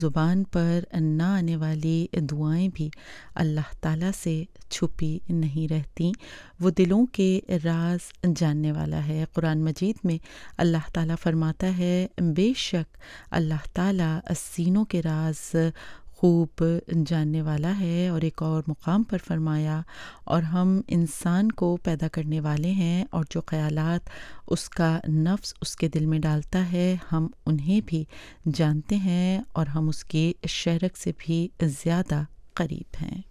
ज़ुबान पर ना आने वाली दुआएं भी अल्लाह ताला से छुपी नहीं रहती। वो दिलों के राज जानने वाला है। कुरान मजीद में अल्लाह ताला फरमाता है, बेशक अल्लाह ताला सीनों के राज खूब जानने वाला है। और एक और मुकाम पर फरमाया, और हम इंसान को पैदा करने वाले हैं और जो ख़यालात उसका नफ्स उसके दिल में डालता है हम उन्हें भी जानते हैं और हम उसके शरक से भी ज़्यादा करीब हैं।